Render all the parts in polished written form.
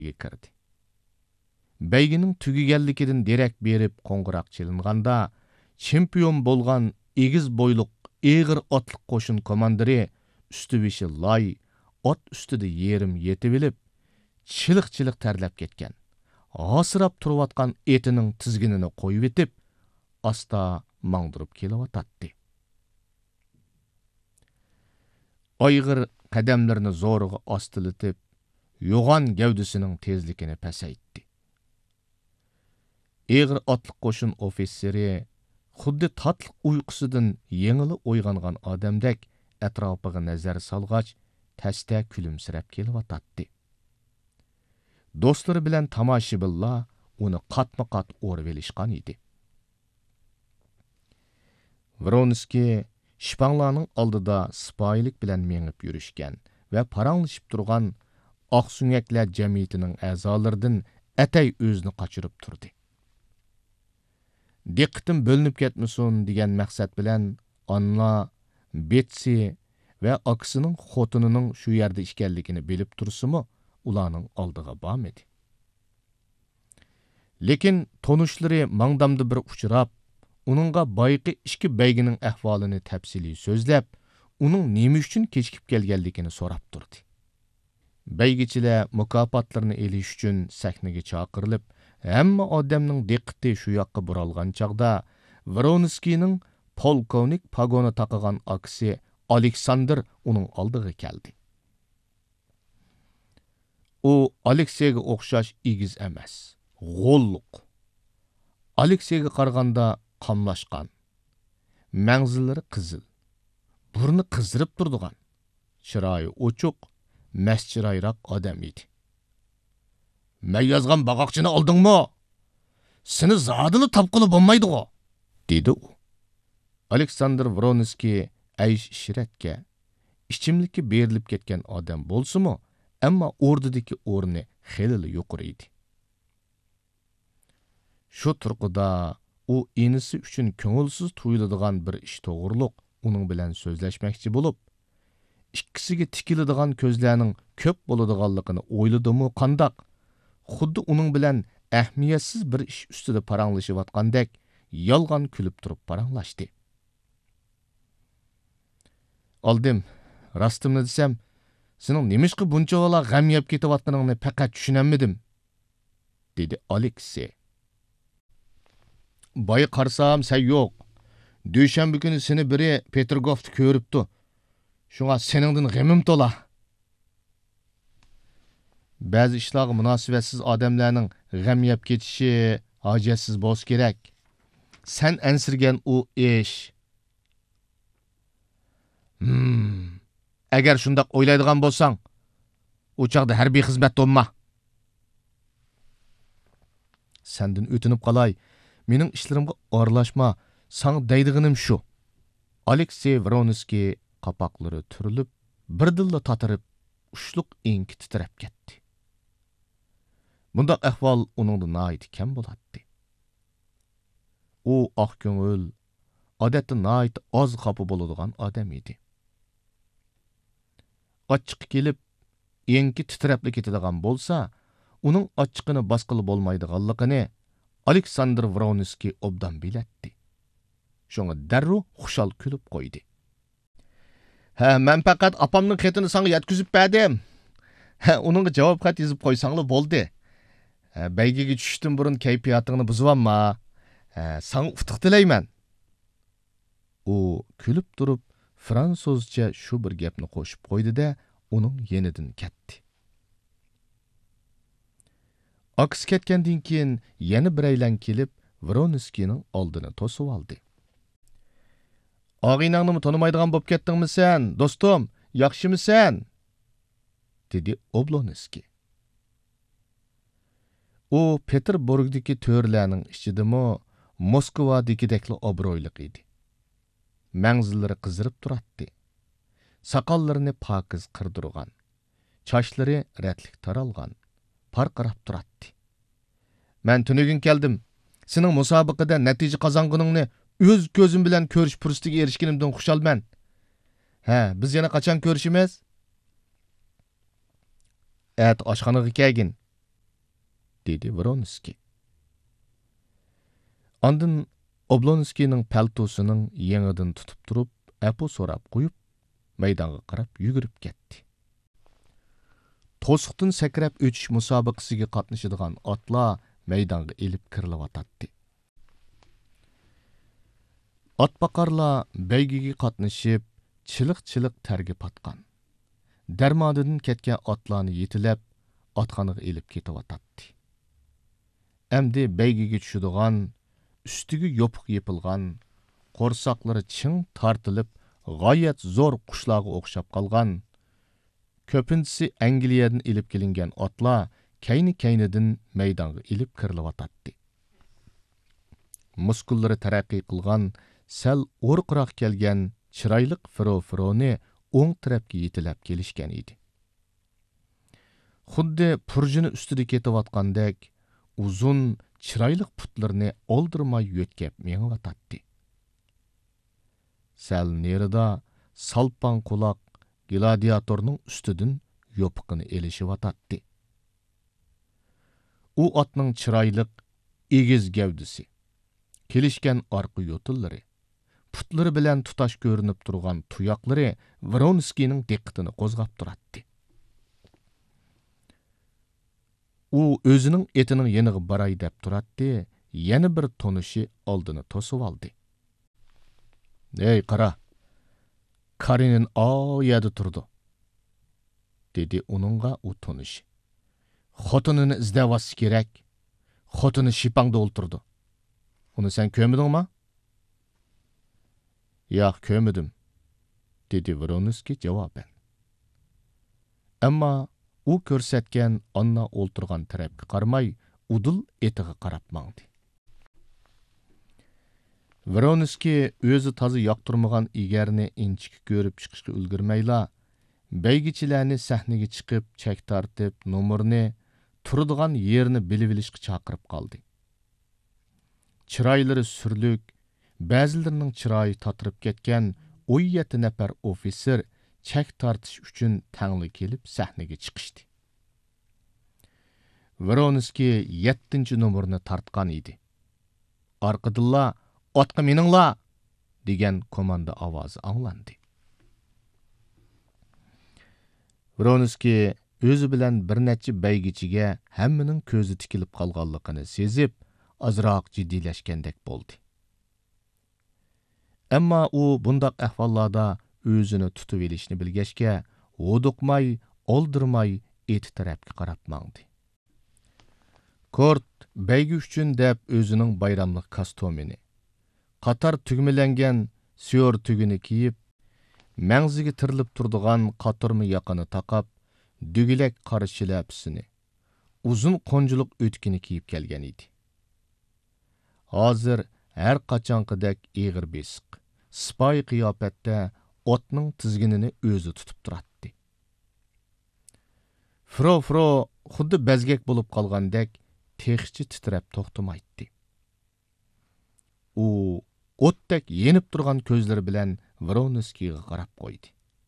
kirdi. Бәйгенің түгігәллікеден дерек беріп қоңғырақ челінғанда, чемпион болған егіз бойлық еғір атлық қошын командыры үсті-беші лай, от үстіді ерім етіп еліп, чылық-чылық тәрләп кеткен. Асырап тұрып атқан етінің тізгініні қойып етіп, аста маңдырып келіп ататты. Айғыр қадамларını зорығы астылытып, yoğan gövdesinin tezlikini pəsəyitdi. Eğir atlıq qoşun ofiseri, xuddi tatlıq uyqusudan yenilı oyğanğan adamdək ətrafıға nəzər salğaç, təstə külümsirəb kelib atatdı. Dostları bilən tamaşibilla onu qatma-qat orib elişqan idi. Vronski şipanlarının aldıda sipayilik bilən menib yürüşkən və paranlaşıb durğan Aqsüngəklər cəmiyyətinin əzalarından ətəy özünü qaçırıb turdu. Diqqətim bölünüb ketməsin degan məqsəd bilən Anna, Betsy və akısının xotununun şu yerdə işkənligini bilib tursumu ularning oldiga bormadi. Lekin tonuşları mangdamda bir uçurab, uningga bayqi ikki bəygining ahvolini təfsili so'zlab, uning nima uchun kechikib kelganligini so'rab turdi. Bəygichilar mukofotlarni elish uchun sahnaga chaqirilib, hamma odamning diqqati shu yoqqa buralgan chaqda Vronskining polkovnik pagoni taqagan aksi Aleksandr uning oldiga keldi. U Alekseyga o'xshash egiz emas, g'olluq. Alekseyga qaraganda qamlashgan, mangzillari qizil, burni qizirib turdigan, chiroyi ochiq, мәсчирайрақ адам еді. Мәй yazған бағақчыны алдың ма? Сіні задыны тапқылы болмайды ғой, деді о. Александр Вронский әйш ішіретке, ішчімлікке беріліп кеткен адам болсы му, әмма ордыдекі орны хелілі yoqur еді. Şu тұрқыда o enisi үшін көңілсіз tuyuladigan bir iş toğırlıq onun bilen sözleşmekçi bulup, ikkisiga tikiladigan ko'zlarning ko'p bo'ladiganligini o'yladimi qandaq, xuddi uning bilan ahmiyatsiz bir ish ustida paranglashayotgandek yolg'on kulib turib paranglashdi. Oldim, rostimni desam, sening nimishqi bunchalar g'am yeb ketayotganingni faqat tushunamadim, dedi Aleksey. Boy qarsam sen yo'q. Dushanba kuni seni biri Petergovda ko'ribdi. Şuna seningdan g'amim to'la. Ba'zi ishlarga munosabatsiz odamlarning g'am yeb ketishi hojatsiz bo'lsa kerak. Sen ansirgan u ish. Agar shundoq o'ylaydigan bo'lsang, u chaqda harbiy xizmatda olma. Sendan o'tinib qolay, mening ishlarimga aralashma, sana deydiganim shu. Aleksey Vronskiy qapaqlari turilib, birdilla tatirib, ushluq enki titrab ketdi. Bundaq ahvol uningda nihoyat kam bo'ladi. U oq ko'ngil, odatda nihoyat oz xafa bo'ladigan odam edi. Ochiq kelib, enki titrab ketadigan bo'lsa, uning ochiqini bosqili bo'lmaydiganligini Aleksandr Vronskiy obdan bilatdi. Shunga darrov xushal kulib qo'ydi. Men faqat apamning xatini sana yetkizib berdim. Uningga javob xat yozib qo'ysanglar bo'ldi. Bəygiga tushishdan burun kayfiyatingni buzibamma. Sana utuq tilayman. U kulib turib, fransuzcha shu bir gapni qo'shib qo'ydi-da, uning yenidan ketdi. Aks ketgandan keyin yana biraylan kelib, Vronskiyning oldini to'sib oldi. Ağaynağını mı tanımaydıgan boп ketdingmi sen, dostum, yaxshimisan? dedi Oblonskiy. O Peterburgdagi to'rlarning ichidimi Moskvadagidekli obro'yliq edi. Mangzillari qizirib turardi. Saqollarini pokiz qirdirgan, chochlari ratlik taralgan, parqirab turardi. Men tunugin keldim. Sening musobaqada natija qozonganingni öz gözüm bilen körüş pürüstüge erişkinimden xuşalman. Biz yana qachon ko'rishimiz? At oshxonaga kelgin. dedi Vronskiy. Andın Oblonskiyning paltosining yengidan tutib turib, apu so'rab qo'yib, maydonga qarab yugurib ketdi. To'siqdan sakrab o'tish musobaqasiga qatnashadigan otlar maydonga elib kirilayotdi. Otboqarlar baygiga qatnashib, chiliq-chiliq targib atgan. Darmodidan ketgan otlarni yetilab, otxonaga elib ketayotdi. Endi baygiga tushadigan, üstüge yopuq yepilgan, qo'rsoqlari ching tortilib, g'oyat zo'r qushlarga o'xshab qolgan, ko'pinchisi Angliyadan elib kelingan otlar kayni-kaynidan maydonga elib kirilayotdi. Muskullari taraqqiy qilgan, sal o'rqiroq kelgan chiroyliq Fro-Froni o'ng tarafga yetilab kelishgan edi. Xuddi purjini ustida ketayotgandek, uzun chiroyli putlarni oldirmay yo'tkab mengayotdi. Sal nerida salpan quloq gladiatorning ustidan yopiqini elishyotdi. U otning chiroyli egiz gavdisi, kelishgan orqa yo'tillari, putlari bilan tutash ko'rinib turgan tuyoqlari Vronskiyning diqqatini qo'zg'ab turadi. U o'zining etining yeniga baray deb turadi, yana bir tonishi oldini to'sib oldi. "Ey qara, Karinin oyada turdi", dedi uningga u tonishi. "Xotinini izlavasi kerak. Xotini shipangda o'ltirdi. Uni sen ko'midingmi?" "Yo'q, ko'midim", dedi Vronskiy javoban. Ammo u ko'rsatgan Anna o'ltirgan tarafga qaramay, udul etiga qarab mangdi. Vronskiy o'zi toza yoqtirmagan egarni inchiki ko'rib chiqishga ulgurmayla, baygichilarni sahnaga chiqib, chak tortib, nomerni, turadigan yerini bilib-bilishga chaqirib qoldi. Chiroylari surlik, ba'zilarining chiroyi tatirib ketgan 17 nafar ofitser chak tortish uchun tangli kelib sahnaga chiqishdi. Vronskiy 7-nomerni tortgan edi. Orqadilla "Otqa meningla!" degan komanda ovozi anglandi. Vronskiy o'zi bilan bir necha baygichiga hammaning ko'zi tikilib qolganligini sezib, azroq jiddiylashgandek bo'ldi. Ammo u bundaq ahvollarda o'zini tutib elishni bilgachga, o'duqmay, oldirmay eti tarafga qarab mangdi. Kort baygi uchun deb o'zining bayramlik kostyumini, qator tugmalangan syor tugini kiyib, mangziga tirilib turadigan qatorma yaqini taqab, dugilak qora shlyapasini, uzun qo'njilik o'tkini kiyib kelgan edi. Hozir har qachonqidek eg'ir besiq, sipoy qiyofatda otning tizginini o'zi tutib turadi. Fro xuddi bezgak bo'lib qolgandek texchi titrab to'xtamaydi. U o'tdek yenib turgan ko'zlari bilan Vronskiyga qarab qo'ydi.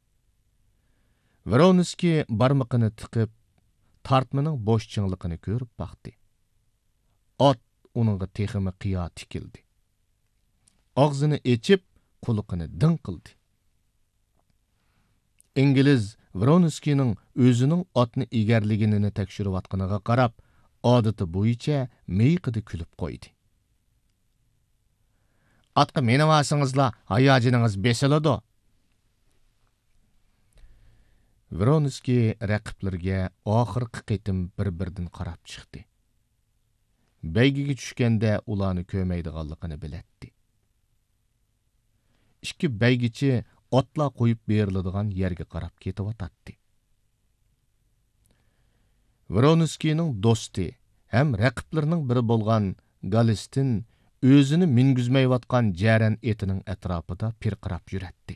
Vronskiy barmoqini tiqib, tartmaning bo'sh chingliqini ko'rib baqdi. Ot uningga teximi qiyo tikildi. Og'zini echib, quliqini din qildi. İngiliz Vronskiyning o'zining otni egarligini tekshirayotganiga qarab, odati bo'yicha miyqida kulib qo'ydi. "Otqa menivasingizla hayojiningiz besiladi." Vronskiy raqiblarga oxirgi qitim bir-birdan qarab chiqdi. Baygiga tushganda ularni ko'maydiganligini bilatdi. Ikki baygichi otlar qo'yib beriladigan yerga qarab ketayotdi. Vronskiyning do'sti ham raqiblarining biri bo'lgan Galistin o'zini mingizmayotgan jaran etining atrofida pirqirab yuradi.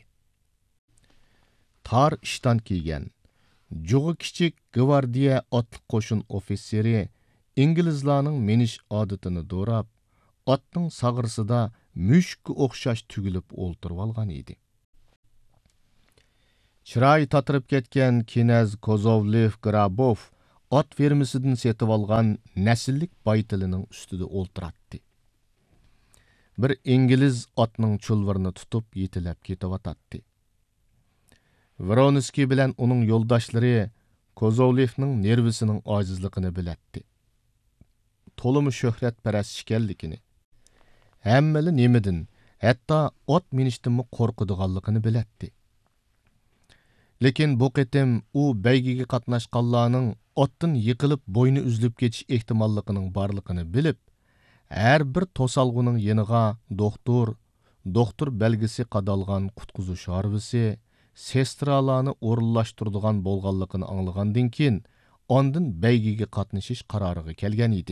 Tar ishton kiygan, jug'i kichik gvardiya otliq qo'shin ofitseri inglizlarning minish odatini do'rab, otning sag'risida mushukka o'xshash tugilib o'ltirib olgan edi. Chiroy tatirib ketgan Kinaz Kozovlev Grabov ot fermasidan setib olgan nasillik baytilining ustida o'ltiratdi. Bir İngiliz otning chulvirini tutib yetilab ketavatdi. Voronskiy bilan uning yo'ldoshlari Kozovlevning nervisining ojizligini bilatdi. To'limi shuhratparast ekanligini, hammali nemidan, hatto ot minishdanmi qo'rqadiganligini bilatdi. Lekin bu qitim u baygiga qatnashganlarning otdan yiqilib bo'yni uzilib ketish ehtimolligining borligini bilib, har bir to'salg'uning yeniga doktor belgisi qadalgan qutquzush harvisi, sestralarni o'rinlashtiradigan bo'lganligini anglagandan keyin, ondan baygiga qatnashish qaroriga kelgan edi.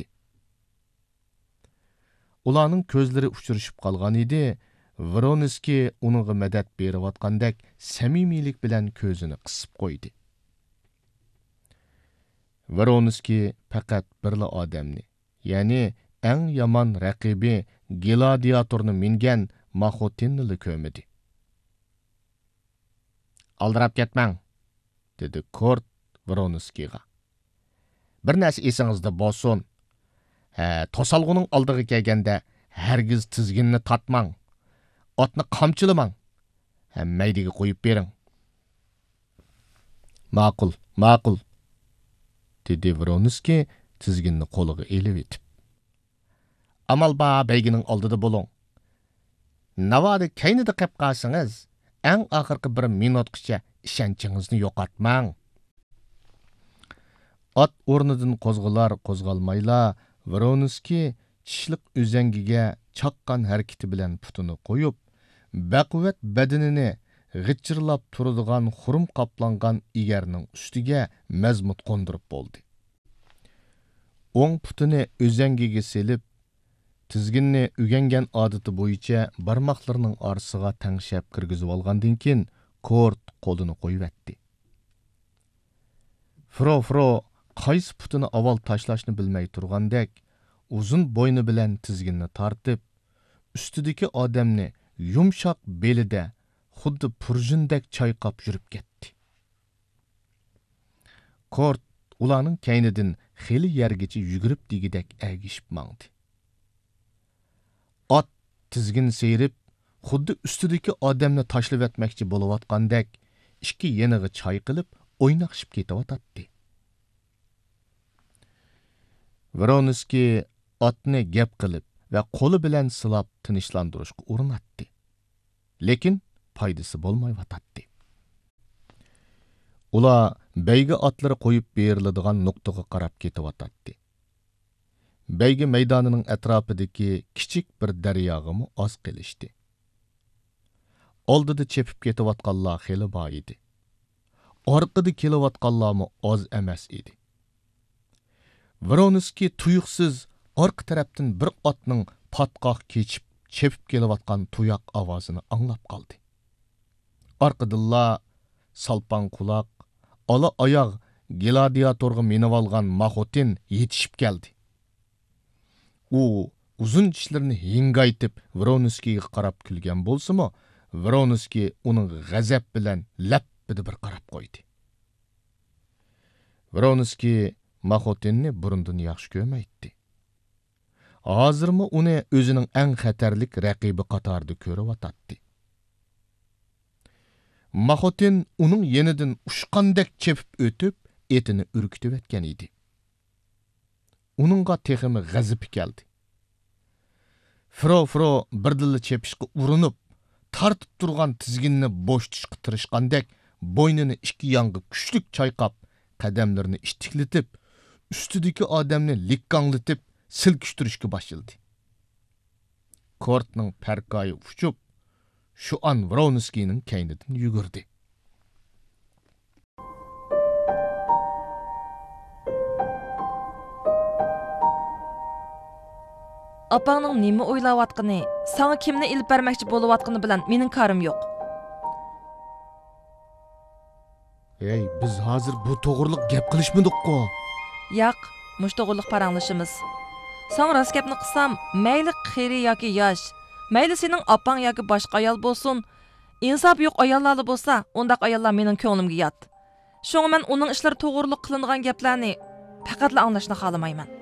Ularning ko'zlari uchrashib qolgan edi. Voronskiy uningga madad berayotgandek samimiylik bilan ko'zini qisib qo'ydi. Voronskiy faqat birla odamni, ya'ni eng yomon raqibi gladiatorni mingan Maxotinni ko'midi. "Aldirab ketmang", dedi Kort Voronskiyga. "Bir narsa esingizda bo'lsin. To'salg'uning oldiga kelganda hargiz tizginni tatmang. Otni qamchilamang. Maydiga qo'yib bering." Ma'qul, dedi Voronskiy tizginni qo'liga elib etib. "Amal ba baygining oldida bo'ling. Navodi kaynida qilib qolsangiz, eng oxirgi bir minutgacha ishonchingizni yo'qotmang." Ot o'rnidan qo'zg'almayla Voronskiy tishliq o'zangiga chaqqan harakati bilan putini qo'yib, baquvvat badanini g'ichirlab turadigan xurum qoplangan egarning ustiga mazmut qo'ndirib bo'ldi. O'ng putini o'zangiga selib, tizginni o'gangan odati bo'yicha barmoqlarining orasiga tangshab kirgizib olgandan keyin Kort qo'lini qo'yibdi. Fro qaysi putini avval tashlashni bilmay turgandek, uzun bo'yni bilan tizginni tortib, ustidagi odamni yumshoq belida xuddi purjindek chayqab yurib ketdi. Kort ularning kaynidan xeli yergacha yugurib degidek agishib mangdi. Ot tizgin seyrib, xuddi ustidagi odamni tashlab etmoqchi bo'layotgandek, ikki yeniga chayqilib, o'ynaqishib ketayotdi. Voronskiy otni gap qilib va qo'li bilan silab tinchlantirishga urinatdi. Lekin foydasi bo'lmayotdi. Ular bayga otlari qo'yib beriladigan nuqtaga qarab ketayotdi. Bayga maydonining atrofidagi kichik bir daryoga oz qilishdi. Oldida chepib ketayotganlar xeli bor edi. Orqada kelayotganlarmi oz emas edi. Voronskiy tuyuqsiz orqa tarafdan bir otning patqoq kechib, chepib kelayotgan tuyoq ovozini anglab qoldi. Orqadilla salpan quloq, ola oyoq gladiatorga minib olgan Maxotin yetishib keldi. U uzun tishlarini hingaytib Voronskiyga qarab kulgan bo'lsa-mu, Voronskiy uning g'azab bilan lappida bir qarab qo'ydi. Voronskiy Maxotinni burundan yaxshi ko'rmaydi. Hozirmi uni o'zining eng xatarlik raqibi qatorida ko'rayotdi. Maxotin uning yenidan ushqandek chepib o'tib, etini urkitib etgan edi. Uningga teximi g'azibi keldi. Fro birdilla chepishga urinib, tartib turgan tizginni bo'shtishga tirishgandek, bo'ynini ikki yonga kuchlik chayqab, qadamlarini ishtiklatib, ustidagi odamni likkanglatib, silkishtirishga başladı. Kortning parkoyi uçup, şu an Voronskiyning kaynidan yugurdi. Apangning nima o'ylayotgani, sana kimni ilib bermoqchi bo'layotgani bilan mening karim yo'q. Ey, biz hozir bu to'g'riliq gap qilishmadik-ku. Yo'q, mush to'g'riliq paranglashimiz. Sen rost gapni qilsam, mayli qiri yoki yosh, mayli sening opang yoki boshqa ayol bo'lsin, insof yo'q ayollar bo'lsa, undaq ayollar mening ko'nglimga yot. Shunga men uning ishlari to'g'riliq qilingan gaplarni faqatla anglashni xolamayman.